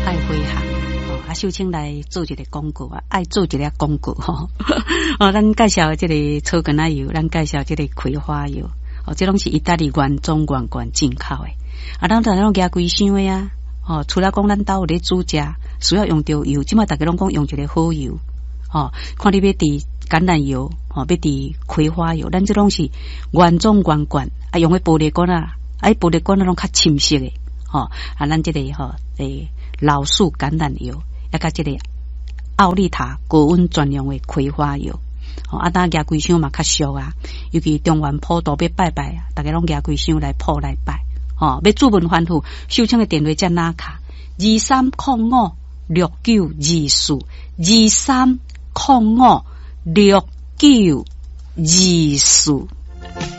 爱回航啊，秀清来做一个广告啊，爱做一个广告吼。哦，咱介绍这个草根仔油，咱介绍这个葵花油，哦，这拢是意大利原装原罐进口的。啊，咱大家拢加规箱的啊，哦，除了讲咱兜有咧煮食，需要用到油，即马大家拢讲用一个好油，哦，看你要滴橄榄油，哦，要滴葵花油，咱这拢是原装原罐，啊，用的玻璃罐啊，玻璃罐那拢较深色的，哦，啊，咱这个吼，老树橄榄油，也甲这个奥利塔高温专用的葵花油，哦，啊，当加规箱嘛较俗啊，尤其中原普渡要拜拜啊，大家拢加规箱来普来拜。哦，要注文欢呼，秀清的电话在哪卡？2305692423056924。